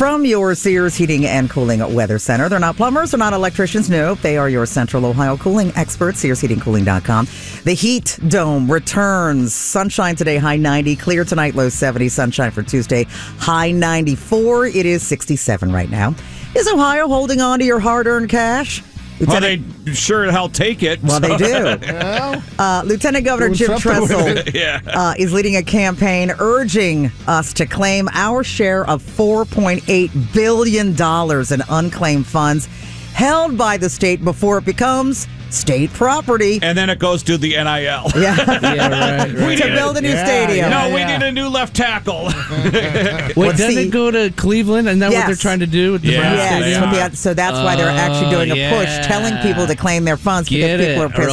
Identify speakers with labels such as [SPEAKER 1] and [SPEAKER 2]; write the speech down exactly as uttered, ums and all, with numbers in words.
[SPEAKER 1] From your Sears Heating and Cooling Weather Center. They're not plumbers, they're not electricians, no. They are your Central Ohio cooling experts, sears heating cooling dot com. The Heat Dome returns. Sunshine today, high ninety. Clear tonight, low seventy. Sunshine for Tuesday, high ninety-four. It is sixty-seven right now. Is Ohio holding on to your hard-earned cash?
[SPEAKER 2] Well, they sure hell take it.
[SPEAKER 1] Well,
[SPEAKER 2] so.
[SPEAKER 1] they do. uh, Lieutenant Governor Jim Tressel
[SPEAKER 2] yeah.
[SPEAKER 1] uh, is leading a campaign urging us to claim our share of four point eight billion dollars in unclaimed funds held by the state before it becomes state property.
[SPEAKER 2] And then it goes to the N I L.
[SPEAKER 1] Yeah,
[SPEAKER 3] yeah right, right.
[SPEAKER 1] to build a new
[SPEAKER 3] yeah,
[SPEAKER 1] stadium.
[SPEAKER 2] No,
[SPEAKER 3] yeah.
[SPEAKER 2] we need a new left tackle.
[SPEAKER 3] Wait,
[SPEAKER 1] Well,
[SPEAKER 3] doesn't
[SPEAKER 1] see,
[SPEAKER 3] it go to Cleveland? Isn't that
[SPEAKER 1] yes.
[SPEAKER 3] what they're trying to do with the
[SPEAKER 2] Yeah,
[SPEAKER 3] Browns
[SPEAKER 1] Yes,
[SPEAKER 3] stadium?
[SPEAKER 1] but the- so that's why they're actually doing a
[SPEAKER 3] Oh,
[SPEAKER 1] push,
[SPEAKER 3] yeah.
[SPEAKER 1] telling people to claim their funds
[SPEAKER 3] Get
[SPEAKER 1] because people
[SPEAKER 3] it.
[SPEAKER 1] are pissed